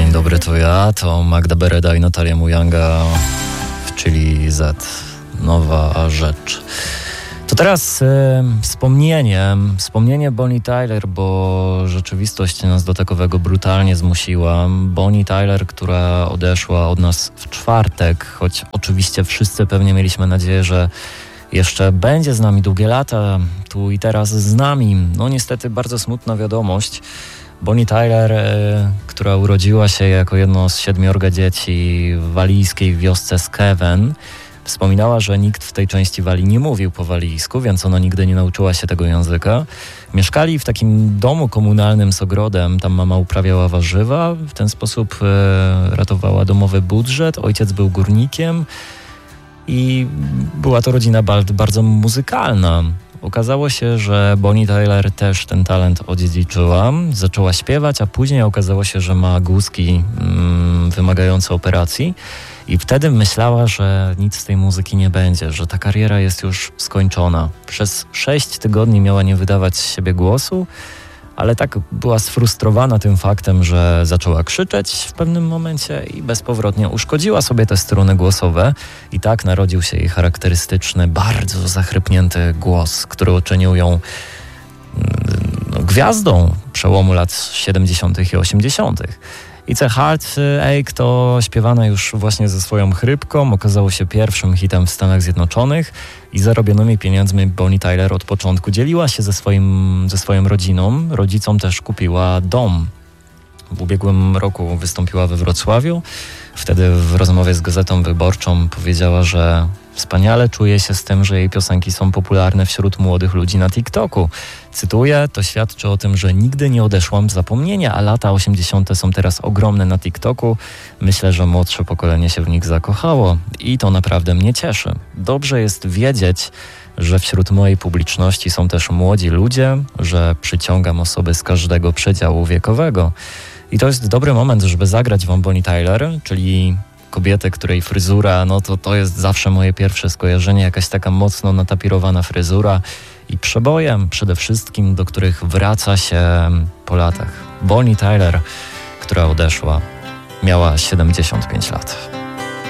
Dzień dobry, to ja, to Magda Bereda i Natalia Mujanga w Chili Z. Nowa rzecz. To teraz wspomnienie Bonnie Tyler, bo rzeczywistość nas do takowego brutalnie zmusiła. Bonnie Tyler, która odeszła od nas w czwartek, choć oczywiście wszyscy pewnie mieliśmy nadzieję, że jeszcze będzie z nami długie lata, tu i teraz z nami. No niestety bardzo smutna wiadomość. Bonnie Tyler, która urodziła się jako jedno z 7 dzieci w walijskiej wiosce Skewen, wspominała, że nikt w tej części Walii nie mówił po walijsku, więc ona nigdy nie nauczyła się tego języka. Mieszkali w takim domu komunalnym z ogrodem, tam mama uprawiała warzywa, w ten sposób ratowała domowy budżet. Ojciec był górnikiem i była to rodzina bardzo muzykalna. Okazało się, że Bonnie Tyler też ten talent odziedziczyła, zaczęła śpiewać, a później okazało się, że ma guzki wymagające operacji i wtedy myślała, że nic z tej muzyki nie będzie, że ta kariera jest już skończona. Przez 6 tygodni miała nie wydawać z siebie głosu, ale tak była sfrustrowana tym faktem, że zaczęła krzyczeć w pewnym momencie i bezpowrotnie uszkodziła sobie te struny głosowe i tak narodził się jej charakterystyczny, bardzo zachrypnięty głos, który uczynił ją gwiazdą przełomu lat 70. i 80. It's a Heartache to śpiewana już właśnie ze swoją chrypką, okazało się pierwszym hitem w Stanach Zjednoczonych i zarobionymi pieniędzmi Bonnie Tyler od początku dzieliła się ze swoją rodziną. Rodzicom też kupiła dom. W ubiegłym roku wystąpiła we Wrocławiu. Wtedy w rozmowie z Gazetą Wyborczą powiedziała, że wspaniale czuje się z tym, że jej piosenki są popularne wśród młodych ludzi na TikToku. Cytuję, to świadczy o tym, że nigdy nie odeszłam z zapomnienia, a lata 80. są teraz ogromne na TikToku. Myślę, że młodsze pokolenie się w nich zakochało i to naprawdę mnie cieszy. Dobrze jest wiedzieć, że wśród mojej publiczności są też młodzi ludzie, że przyciągam osoby z każdego przedziału wiekowego. I to jest dobry moment, żeby zagrać wam Bonnie Tyler, czyli kobietę, której fryzura, no to jest zawsze moje pierwsze skojarzenie, jakaś taka mocno natapirowana fryzura i przebojem przede wszystkim, do których wraca się po latach. Bonnie Tyler, która odeszła, miała 75 lat.